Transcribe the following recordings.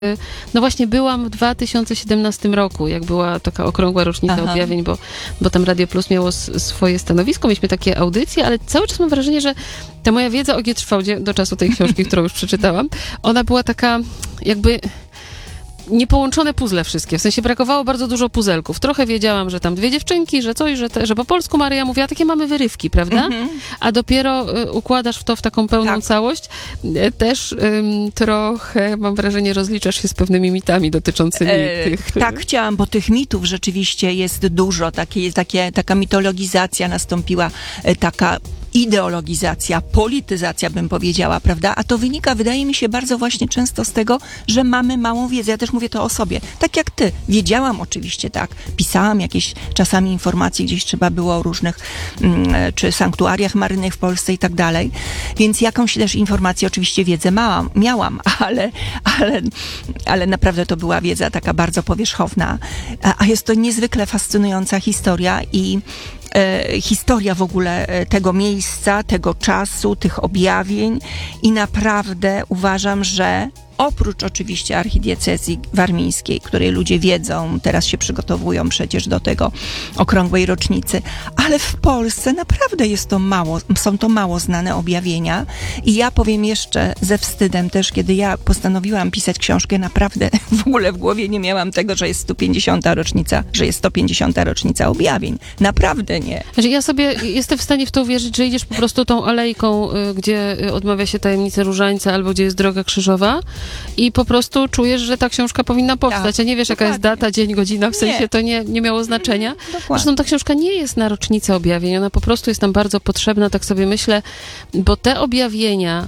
No właśnie byłam w 2017 roku, jak była taka okrągła rocznica objawień, bo tam Radio Plus miało swoje stanowisko, mieliśmy takie audycje, ale cały czas mam wrażenie, że ta moja wiedza o Gietrzwałdzie do czasu tej książki, którą już przeczytałam, ona była taka jakby niepołączone puzzle wszystkie. W sensie brakowało bardzo dużo puzelków. Trochę wiedziałam, że tam dwie dziewczynki, że coś, że po polsku Maryja mówiła, takie mamy wyrywki, prawda? A dopiero układasz w to w taką pełną całość. Też trochę, mam wrażenie, rozliczasz się z pewnymi mitami dotyczącymi tych... Tak, chciałam, bo tych mitów rzeczywiście jest dużo. Taka mitologizacja nastąpiła, taka ideologizacja, polityzacja, bym powiedziała, prawda? A to wynika, wydaje mi się, bardzo właśnie często z tego, że mamy małą wiedzę. Ja też mówię to o sobie. Tak jak ty. Wiedziałam oczywiście, tak. Pisałam jakieś czasami informacje, gdzieś trzeba było o różnych czy sanktuariach maryjnych w Polsce i tak dalej. Więc jakąś też informację, oczywiście wiedzę miałam, ale naprawdę to była wiedza taka bardzo powierzchowna. A jest to niezwykle fascynująca historia i historia w ogóle tego miejsca, tego czasu, tych objawień i naprawdę uważam, że oprócz oczywiście archidiecezji warmińskiej, której ludzie wiedzą, teraz się przygotowują przecież do tego okrągłej rocznicy, ale w Polsce naprawdę są to mało znane objawienia i ja powiem jeszcze ze wstydem też, kiedy ja postanowiłam pisać książkę, naprawdę w ogóle w głowie nie miałam tego, że jest 150. rocznica objawień. Naprawdę nie. Ja sobie jestem w stanie w to uwierzyć, że idziesz po prostu tą alejką, gdzie odmawia się tajemnicy Różańca albo gdzie jest Droga Krzyżowa i po prostu czujesz, że ta książka powinna powstać, a nie wiesz, jaka jest data, dzień, godzina, w sensie to nie miało znaczenia. Zresztą ta książka nie jest na rocznicę objawień, ona po prostu jest nam bardzo potrzebna, tak sobie myślę, bo te objawienia,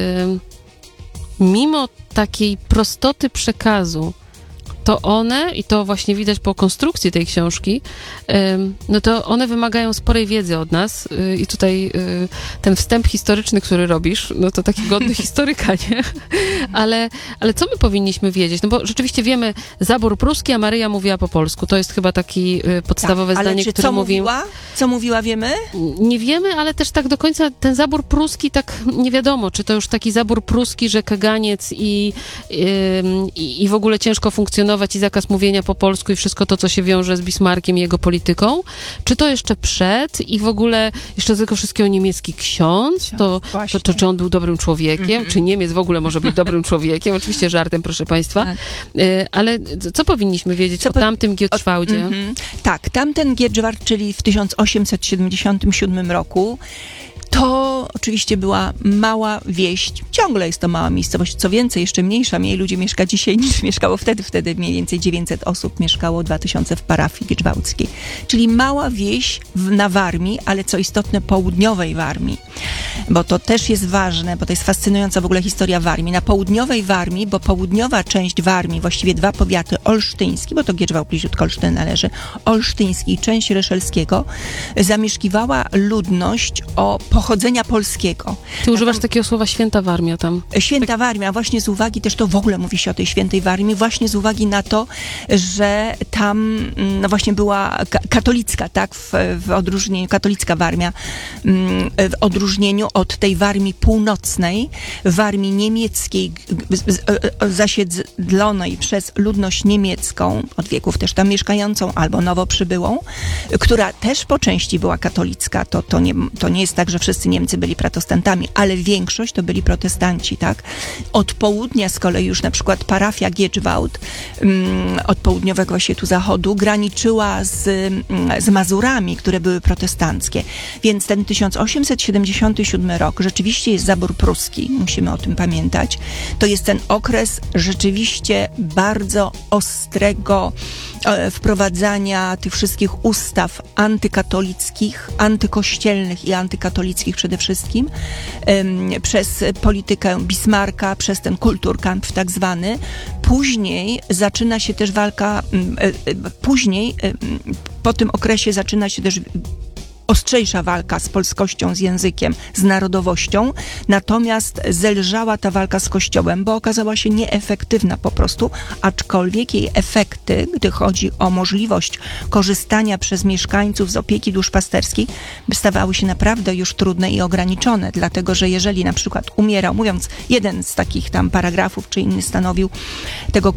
mimo takiej prostoty przekazu, to one, i to właśnie widać po konstrukcji tej książki, no to one wymagają sporej wiedzy od nas i tutaj ten wstęp historyczny, który robisz, no to taki godny historyka, nie? Ale co my powinniśmy wiedzieć? No bo rzeczywiście wiemy, zabór pruski, a Maryja mówiła po polsku. To jest chyba taki podstawowe zdanie, które mówi... Co mówiła, wiemy? Nie wiemy, ale też tak do końca ten zabór pruski, tak nie wiadomo, czy to już taki zabór pruski, że kaganiec i w ogóle ciężko funkcjonować i zakaz mówienia po polsku i wszystko to, co się wiąże z Bismarckiem i jego polityką, czy to jeszcze przed i w ogóle jeszcze do tego wszystkiego niemiecki ksiądz, to czy on był dobrym człowiekiem, czy Niemiec w ogóle może być dobrym człowiekiem, oczywiście żartem, proszę państwa, tak. Ale co powinniśmy wiedzieć o tamtym Gietrzwałdzie? Tak, tamten Gietrzwałd, czyli w 1877 roku, to oczywiście była mała wieś, ciągle jest to mała miejscowość, co więcej, jeszcze mniejsza, mniej ludzi mieszka dzisiaj niż mieszkało wtedy mniej więcej 900 osób mieszkało, 2000 w parafii gieczwałdzkiej. Czyli mała wieś na Warmii, ale co istotne południowej Warmii, bo to też jest ważne, bo to jest fascynująca w ogóle historia Warmii. Na południowej Warmii, bo południowa część Warmii, właściwie dwa powiaty, olsztyński, bo to Gietrzwałd bliziutko Olsztyn należy, olsztyński i część reszelskiego, zamieszkiwała ludność o pochodzenia polskiego. Ty używasz takiego słowa święta Warmia tam. Święta Warmia, właśnie z uwagi, też to w ogóle mówi się o tej świętej Warmii, właśnie z uwagi na to, że tam no właśnie była katolicka, tak, w odróżnieniu, katolicka Warmia, w odróżnieniu od tej Warmii północnej, Warmii niemieckiej, zasiedlonej przez ludność niemiecką, od wieków też tam mieszkającą, albo nowo przybyłą, która też po części była katolicka. To nie jest tak, że wszyscy Niemcy byli protestantami, ale większość to byli protestanci, tak? Od południa z kolei już na przykład parafia Gietrzwałd, od południowego właśnie tu zachodu, graniczyła z Mazurami, które były protestanckie. Więc ten 1877 rok rzeczywiście jest zabór pruski, musimy o tym pamiętać. To jest ten okres rzeczywiście bardzo ostrego wprowadzania tych wszystkich ustaw antykatolickich, antykościelnych i antykatolickich przede wszystkim, przez politykę Bismarcka, przez ten Kulturkampf tak zwany. Później zaczyna się też walka, po tym okresie zaczyna się też ostrzejsza walka z polskością, z językiem, z narodowością, natomiast zelżała ta walka z Kościołem, bo okazała się nieefektywna po prostu, aczkolwiek jej efekty, gdy chodzi o możliwość korzystania przez mieszkańców z opieki duszpasterskiej, stawały się naprawdę już trudne i ograniczone, dlatego że jeżeli na przykład umierał, mówiąc jeden z takich tam paragrafów, czy inny stanowił tego